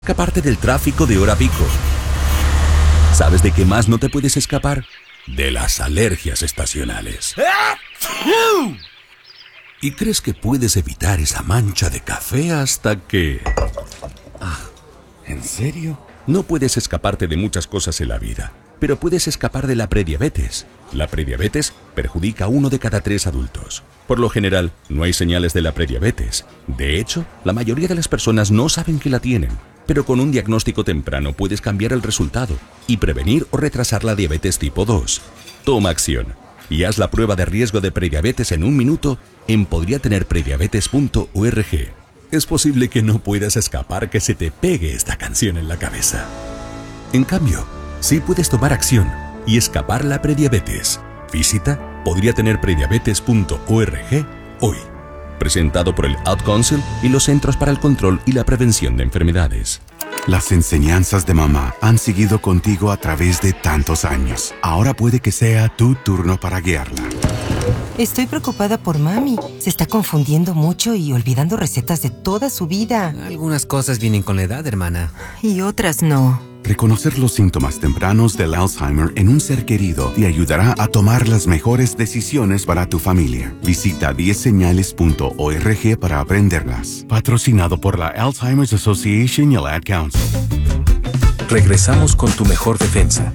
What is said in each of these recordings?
Escaparte del tráfico de hora pico. ¿Sabes de qué más no te puedes escapar? De las alergias estacionales. Y crees que puedes evitar esa mancha de café hasta que... ¿En serio? No puedes escaparte de muchas cosas en la vida, pero puedes escapar de la prediabetes. La prediabetes perjudica a 1 de cada 3 adultos. Por lo general, no hay señales de la prediabetes. De hecho, la mayoría de las personas no saben que la tienen. Pero con un diagnóstico temprano puedes cambiar el resultado y prevenir o retrasar la diabetes tipo 2. Toma acción y haz la prueba de riesgo de prediabetes en 1 minuto en podriatenerprediabetes.org. Es posible que no puedas escapar que se te pegue esta canción en la cabeza. En cambio, sí puedes tomar acción y escapar la prediabetes. Visita podriatenerprediabetes.org hoy. Presentado por el Ad Council y los Centros para el Control y la Prevención de Enfermedades. Las enseñanzas de mamá han seguido contigo a través de tantos años. Ahora puede que sea tu turno para guiarla. Estoy preocupada por mami. Se está confundiendo mucho y olvidando recetas de toda su vida. Algunas cosas vienen con la edad, hermana. Y otras no. Reconocer los síntomas tempranos del Alzheimer en un ser querido te ayudará a tomar las mejores decisiones para tu familia. Visita 10señales.org para aprenderlas. Patrocinado por la Alzheimer's Association y el Ad Council. Regresamos con tu mejor defensa.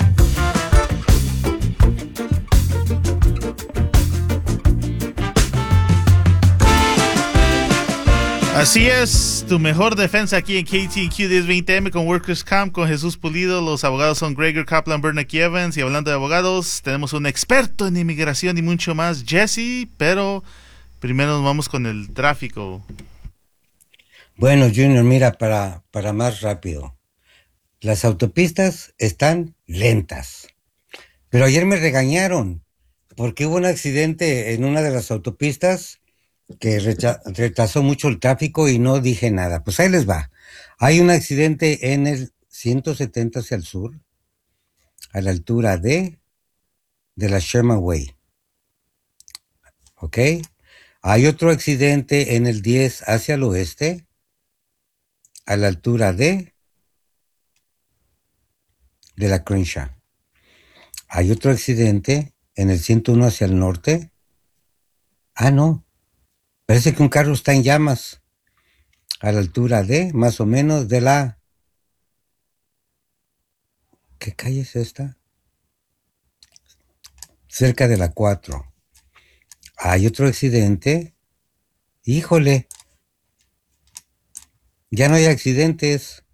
Así es, tu mejor defensa aquí en KTQ 1020M con Workers Camp, con Jesús Pulido. Los abogados son Gregor Kaplan, Bernanke Evans. Y hablando de abogados, tenemos un experto en inmigración y mucho más, Jesse. Pero primero nos vamos con el tráfico. Bueno, Junior, mira, para más rápido. Las autopistas están lentas. Pero ayer me regañaron porque hubo un accidente en una de las autopistas que retrasó mucho el tráfico y no dije nada. Pues ahí les va. Hay un accidente en el 170 hacia el sur, a la altura de la Sherman Way. ¿Ok? Hay otro accidente en el 10 hacia el oeste, a la altura de la Crenshaw. Hay otro accidente en el 101 hacia el norte. No. Parece que un carro está en llamas a la altura de, más o menos, de la... ¿Qué calle es esta? Cerca de la 4. Hay otro accidente. Híjole. Ya no hay accidentes.